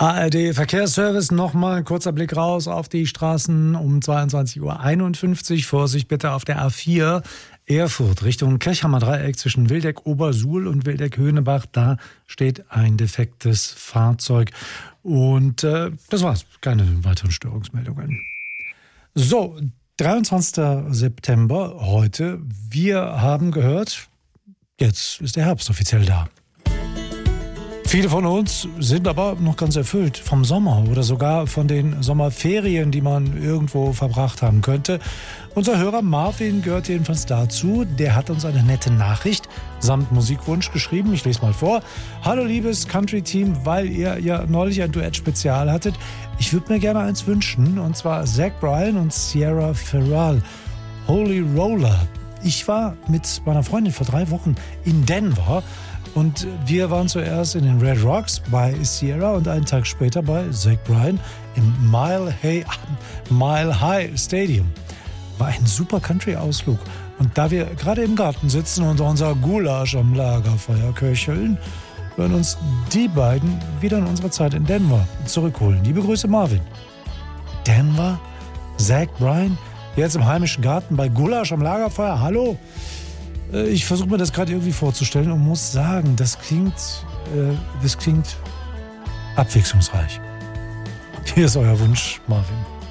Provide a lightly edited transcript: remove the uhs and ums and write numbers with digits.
ARD Verkehrsservice, nochmal ein kurzer Blick raus auf die Straßen um 22:51 Uhr. Vorsicht bitte auf der A4 Erfurt Richtung Kirchhammer Dreieck zwischen Wildeck-Obersuhl und Wildeck-Höhenebach. Da steht ein defektes Fahrzeug. Und das war's. Keine weiteren Störungsmeldungen. So, 23. September heute. Wir haben gehört, jetzt ist der Herbst offiziell da. Viele von uns sind aber noch ganz erfüllt vom Sommer oder sogar von den Sommerferien, die man irgendwo verbracht haben könnte. Unser Hörer Marvin gehört jedenfalls dazu. Der hat uns eine nette Nachricht samt Musikwunsch geschrieben. Ich lese mal vor. Hallo liebes Country-Team, weil ihr ja neulich ein Duett-Spezial hattet. Ich würde mir gerne eins wünschen, und zwar Zach Bryan und Sierra Ferrall. Holy Roller. Ich war mit meiner Freundin vor 3 Wochen in Denver. Und wir waren zuerst in den Red Rocks bei Sierra und einen Tag später bei Zach Bryan im Mile High Stadium. War ein super Country-Ausflug. Und da wir gerade im Garten sitzen und unser Gulasch am Lagerfeuer köcheln, werden uns die beiden wieder in unsere Zeit in Denver zurückholen. Liebe Grüße, Marvin. Denver? Zach Bryan? Jetzt im heimischen Garten bei Gulasch am Lagerfeuer? Hallo? Ich versuche mir das gerade irgendwie vorzustellen und muss sagen, das klingt abwechslungsreich. Hier ist euer Wunsch, Marvin.